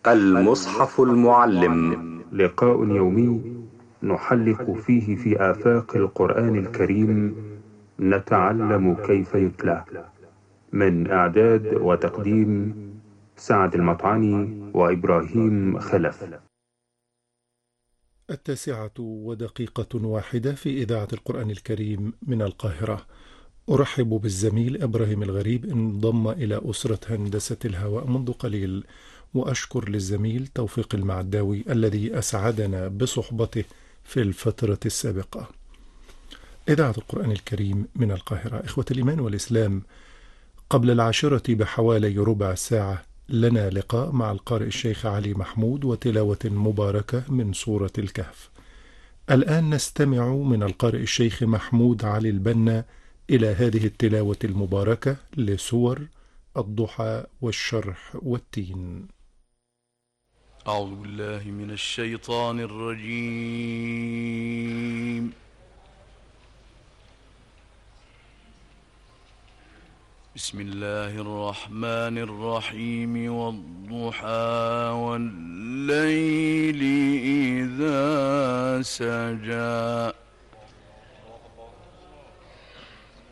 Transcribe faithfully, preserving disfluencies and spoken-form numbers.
المصحف المعلم. لقاء يومي نحلق فيه في آفاق القرآن الكريم، نتعلم كيف يتلى. من إعداد وتقديم سعد المطعني وإبراهيم خلف. التاسعة ودقيقة واحدة في إذاعة القرآن الكريم من القاهرة. أرحب بالزميل إبراهيم الغريب، انضم إلى أسرة هندسة الهواء منذ قليل، وأشكر للزميل توفيق المعداوي الذي أسعدنا بصحبته في الفترة السابقة. إذاعة القرآن الكريم من القاهرة. إخوة الإيمان والإسلام، قبل العاشرة بحوالي ربع ساعة لنا لقاء مع القارئ الشيخ علي محمود وتلاوة مباركة من سورة الكهف. الآن نستمع من القارئ الشيخ محمود علي البنا إلى هذه التلاوة المباركة لسور الضحى والشرح والتين. أعوذ بالله من الشيطان الرجيم. بسم الله الرحمن الرحيم. والضحى والليل إذا سجى